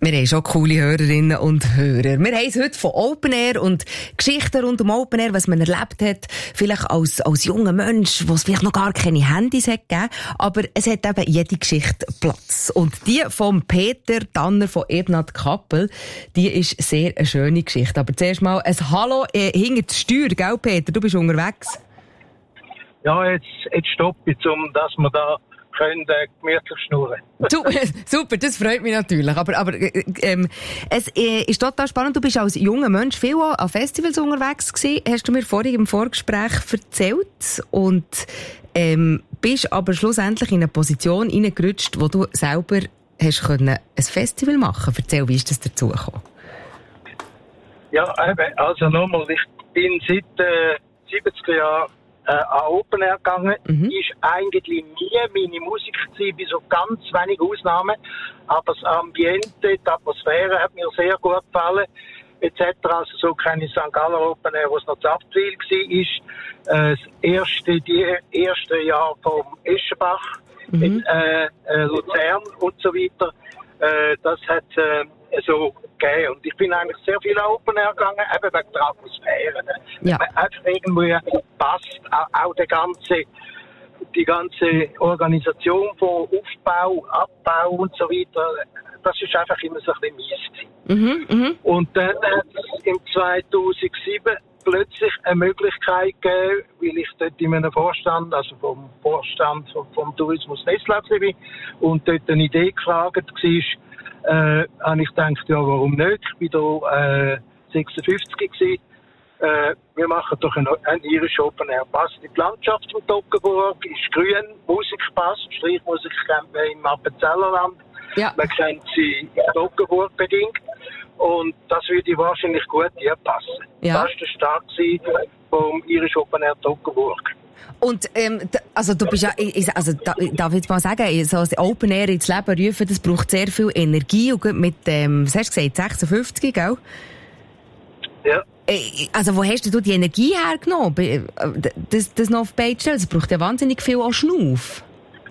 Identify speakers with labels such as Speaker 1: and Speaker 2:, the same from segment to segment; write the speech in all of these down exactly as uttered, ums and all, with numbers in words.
Speaker 1: Wir haben schon coole Hörerinnen und Hörer. Wir haben es heute von Open Air und Geschichten rund um Open Air, was man erlebt hat, vielleicht als, als junger Mensch, wo es vielleicht noch gar keine Handys hat gegeben, aber es hat eben jede Geschichte Platz. Und die vom Peter Tanner von Ebnat Kappel, die ist sehr eine schöne Geschichte. Aber zuerst mal ein Hallo äh, hinter die Steuer, gell Peter? Du bist unterwegs.
Speaker 2: Ja, jetzt, jetzt stoppe ich, um dass wir da können äh, gemütlich schnurren.
Speaker 1: Super, das freut mich natürlich. Aber, aber ähm, es äh, ist total spannend. Du bist als junger Mensch viel an Festivals unterwegs gewesen, hast du mir vorhin im Vorgespräch erzählt. Und ähm, bist aber schlussendlich in eine Position hineingerutscht, wo du selber hast können ein Festival machen. Erzähl, wie ist das dazu gekommen?
Speaker 2: Ja, eben, also nochmal, ich bin seit äh, siebziger Jahren Äh, an Open Air gegangen. Mhm. Ist eigentlich nie meine Musik gewesen, bis so ganz wenige Ausnahmen. Aber das Ambiente, die Atmosphäre hat mir sehr gut gefallen. et cetera. Also so kenne ich Sankt Galler Open Air, wo es noch Zapfwil war. Äh, das erste, die erste Jahr vom Eschenbach mhm. in äh, äh, Luzern und so weiter. Äh, das hat äh, so gegeben. Und ich bin eigentlich sehr viel an Open Air gegangen, eben wegen der Atmosphäre. Ne?
Speaker 1: Ja.
Speaker 2: Einfach irgendwie passt auch, auch der ganze, die ganze Organisation von Aufbau, Abbau und so weiter. Das ist einfach immer so ein bisschen mies.
Speaker 1: Mhm, mhm.
Speaker 2: Und dann hat es im zweitausendsieben plötzlich eine Möglichkeit gegeben, weil ich dort in einem Vorstand, also vom Vorstand vom, vom Tourismus Nestlé bin und dort eine Idee gefragt war, äh, habe ich gedacht, ja, warum nicht? Ich war da äh, sechsundfünfzig gewesen. Äh, wir machen doch ein, ein Irish Open Air. Passt in die Landschaft von Toggenburg, ist grün, Musik passt, Streichmusik kennt man im Appenzellerland.
Speaker 1: Ja.
Speaker 2: Man kennt sie in Toggenburg bedingt. Und das würde wahrscheinlich gut hier passen.
Speaker 1: Ja.
Speaker 2: Das war der Start vom Irish Open Air Toggenburg.
Speaker 1: Und ähm, also du bist ja, also da, darf ich jetzt mal sagen, so das Open Air ins Leben rufen, das braucht sehr viel Energie und mit ähm, was hast du gesagt, sechsundfünfzig, gell?
Speaker 2: Ja.
Speaker 1: Also wo hast du die Energie hergenommen, das, das noch auf die Beine zu stellen? Das braucht ja wahnsinnig viel auch Schnauf.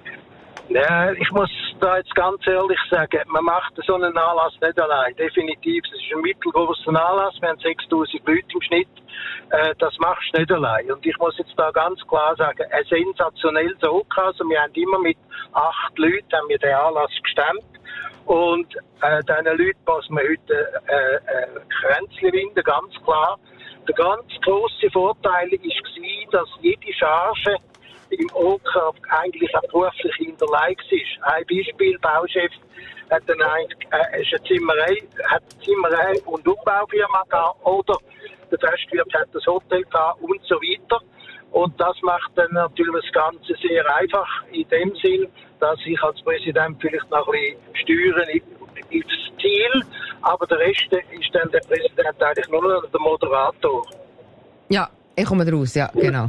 Speaker 2: Ja, ich muss da jetzt ganz ehrlich sagen, man macht so einen Anlass nicht allein. Definitiv, es ist ein mittelgroßer Anlass, wir haben sechstausend Leute im Schnitt. Äh, das machst du nicht allein. Und ich muss jetzt da ganz klar sagen, ein sensationelles O K. Also wir haben immer mit acht Leuten haben wir den Anlass gestemmt. Und äh, diesen Leuten passen wir heute äh, äh, Kränzchen winden, ganz klar. Der ganz grosse Vorteil war, dass jede Charge im O K eigentlich auch beruflich hinterlegt ist. Ein Beispiel, Bauchef hat dann eigentlich, äh, ist eine Zimmerei, hat eine Zimmerei und Umbaufirma gehabt, oder der Festwirt hat das Hotel gehabt und so weiter. Und das macht dann natürlich das Ganze sehr einfach in dem Sinn, dass ich als Präsident vielleicht noch ein bisschen steuern ins Ziel, aber der Rest ist dann der Präsident eigentlich nur der Moderator.
Speaker 1: Ja, ich komme raus, ja, genau.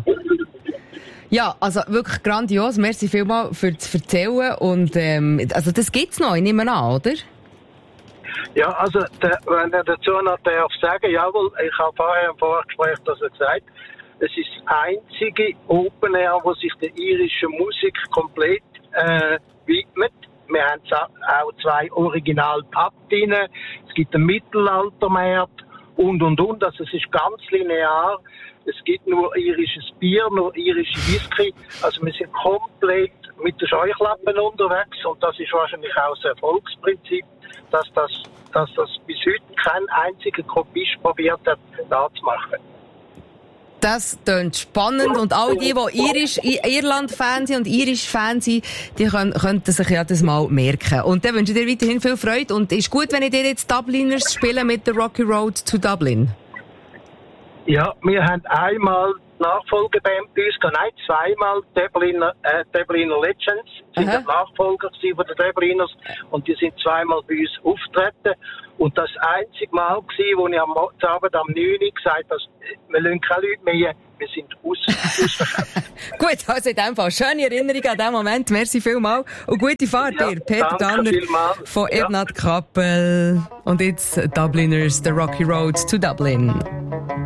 Speaker 1: Ja, also wirklich grandios. Merci vielmals für das Erzählen. Und, ähm, also das gibt's noch, ich nehme an, oder?
Speaker 2: Ja, also, der, wenn er dazu noch darf sagen, jawohl, ich habe vorher im Vorgespräch das gesagt, es ist das einzige Open Air, wo sich der irischen Musik komplett äh, widmet. Wir haben auch zwei Original-Pub drin, es gibt einen Mittelaltermarkt und, und, und. Also es ist ganz linear. Es gibt nur irisches Bier, nur irische Whisky. Also wir sind komplett mit den Scheuklappen unterwegs und das ist wahrscheinlich auch das Erfolgsprinzip, dass das, dass das bis heute kein einziger Kopist probiert hat, da zu machen.
Speaker 1: Das klingt spannend und all die, die Irisch, Irland-Fans sind und Irisch-Fans sind, die können, könnten sich ja das mal merken. Und dann wünsche ich dir weiterhin viel Freude und ist gut, wenn ich dir jetzt Dubliners spiele mit der Rocky Road to Dublin. Ja,
Speaker 2: wir haben einmal die Nachfolgeband bei uns, nein, zweimal Dubliner, äh, Dubliner Legends, sind die Nachfolger von den Dubliners und die sind zweimal bei uns aufgetreten. Und das einzige Mal gewesen, wo ich am Abend am neun Uhr gesagt habe, wir lassen keine Leute mehr, wir sind aus, ausverkauft.
Speaker 1: Gut, also in dem Fall schöne Erinnerung an diesen Moment, merci vielmals und gute Fahrt dir, ja, Peter Tanner von Ebnat Kappel und jetzt Dubliners, The Rocky Road to Dublin.